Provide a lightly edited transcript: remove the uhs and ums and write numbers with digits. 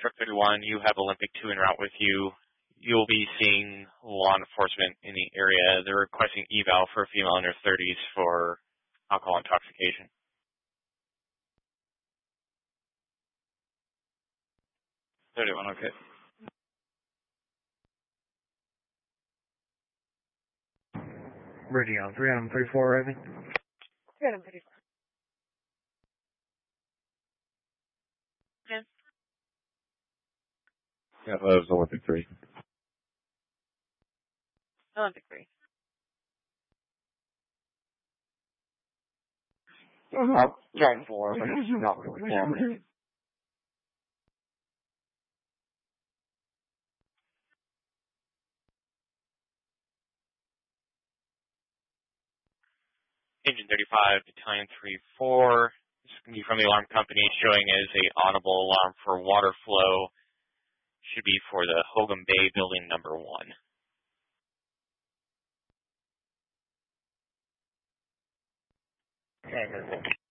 Truck 31, you have Olympic 2 en route with you. You'll be seeing law enforcement in the area. They're requesting eval for a female in her 30s for alcohol intoxication. 31, okay. Ready on 3 Adam 34, Raven. 3 Adam 34. Okay. Yeah, that was Olympic 3. Olympic 3. Giant 4, but it's not really cooperative. Engine 35, Battalion 3-4. This is going to be from the alarm company, showing as a audible alarm for water flow. Should be for the Hogan Bay building number 1. Okay,